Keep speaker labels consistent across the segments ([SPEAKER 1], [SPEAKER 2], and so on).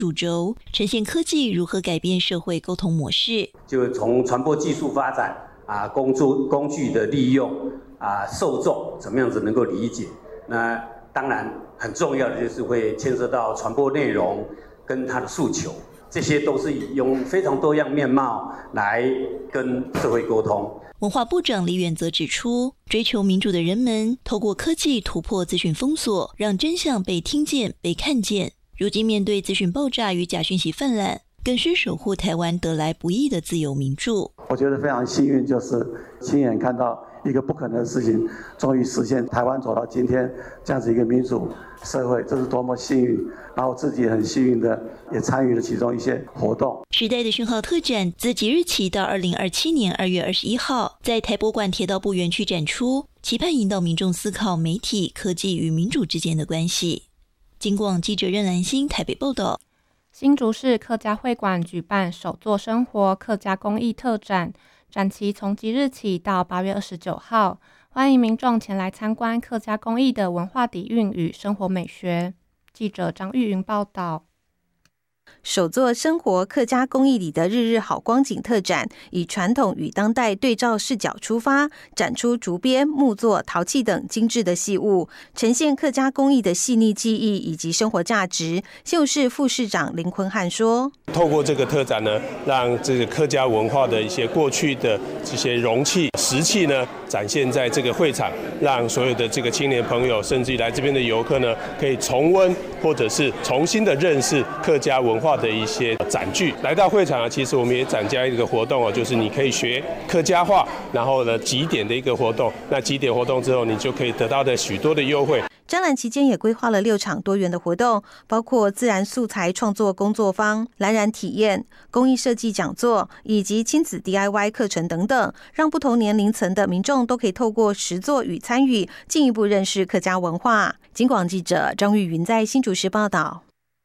[SPEAKER 1] 主轴，呈现科技如何改变社会沟通模式。
[SPEAKER 2] 就从传播技术发展工具的利用受众怎么样子能够理解。那当然很重要的就是会牵涉到传播内容跟它的诉求，这些都是用非常多样面貌来跟社会沟通。
[SPEAKER 1] 文化部长李远则指出，追求民主的人们透过科技突破资讯封锁，让真相被听见、被看见。如今面对资讯爆炸与假讯息泛滥，更是守护台湾得来不易的自由民主。
[SPEAKER 3] 我觉得非常幸运，就是亲眼看到一个不可能的事情终于实现，台湾走到今天这样子一个民主社会，这是多么幸运。然后我自己很幸运的也参与了其中一些活动。
[SPEAKER 1] 时代的讯号特展自即日起到2027年2月21号在台博馆铁道部园区展出，期盼引导民众思考媒体、科技与民主之间的关系。警广记者任兰心台北报道。
[SPEAKER 4] 新竹市客家会馆举办手作生活客家工艺特展，展期从即日起到8月29号，欢迎民众前来参观客家工艺的文化底蕴与生活美学。记者张玉云报道。
[SPEAKER 5] 手作生活客家工艺里的日日好光景特展，以传统与当代对照视角出发，展出竹编、木作、陶器等精致的细物，呈现客家工艺的细腻技艺以及生活价值。新竹市副市长林坤汉说：“
[SPEAKER 6] 透过这个特展呢，让这个客家文化的一些过去的这些容器、石器呢，展现在这个会场，让所有的这个青年朋友，甚至于来这边的游客呢，可以重温或者是重新的认识客家文化的一些展具。来到会场其实我们也展加一个活动就是你可以学客家话，然后呢集点的一个活动。那集点活动之后，你就可以得到的许多的优惠。”
[SPEAKER 5] 展览期间也规划了6场多元的活动，包括自然素材创作工作坊、蓝染体验、工艺设计讲座以及亲子 DIY 课程等等，让不同年龄层的民众都可以透过实作与参与，进一步认识客家文化。警广记者张玉云在新竹市报道。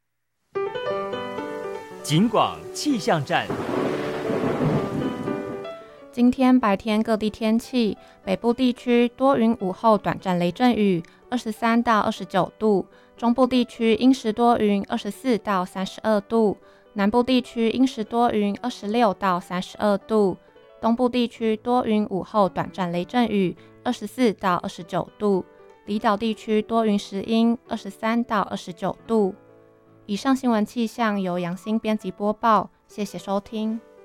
[SPEAKER 7] 警广气象站。
[SPEAKER 4] 今天白天各地天气，北部地区多云，午后短暂雷阵雨，23到29度；中部地区阴时多云，24到32度；南部地区阴时多云，26到32度；东部地区多云，午后短暂雷阵雨，24到29度；离岛地区多云时阴，23到29度。以上新闻气象由杨欣编辑播报，谢谢收听。